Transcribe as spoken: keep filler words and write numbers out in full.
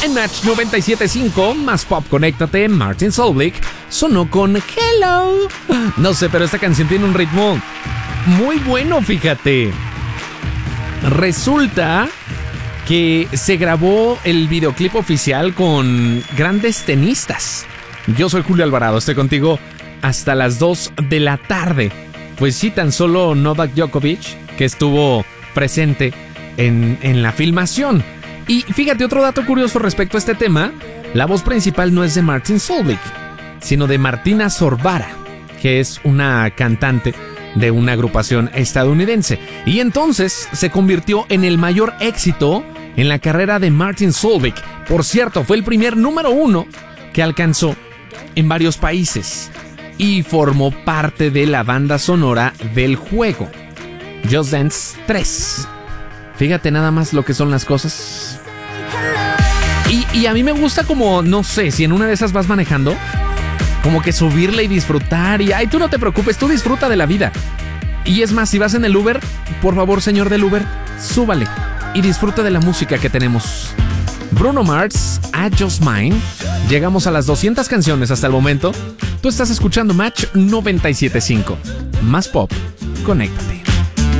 En Match noventa y siete punto cinco, más pop, conéctate, Martin Solveig sonó con Hello. No sé, pero esta canción tiene un ritmo muy bueno, fíjate. Resulta que se grabó el videoclip oficial con grandes tenistas. Yo soy Julio Alvarado, estoy contigo hasta las dos de la tarde. Pues sí, tan solo Novak Djokovic, que estuvo presente en, en la filmación. Y fíjate, otro dato curioso respecto a este tema, la voz principal no es de Martin Solveig, sino de Martina Sorbara, que es una cantante de una agrupación estadounidense. Y entonces se convirtió en el mayor éxito en la carrera de Martin Solveig. Por cierto, fue el primer número uno que alcanzó en varios países y formó parte de la banda sonora del juego Just Dance tres. Fíjate nada más lo que son las cosas. Y, y a mí me gusta como, no sé, si en una de esas vas manejando, como que subirle y disfrutar. Y ay, tú no te preocupes, tú disfruta de la vida. Y es más, si vas en el Uber, por favor, señor del Uber, súbale y disfruta de la música que tenemos. Bruno Mars, I Just Mine. Llegamos a las doscientas canciones hasta el momento. Tú estás escuchando Match noventa y siete punto cinco. Más pop, conéctate.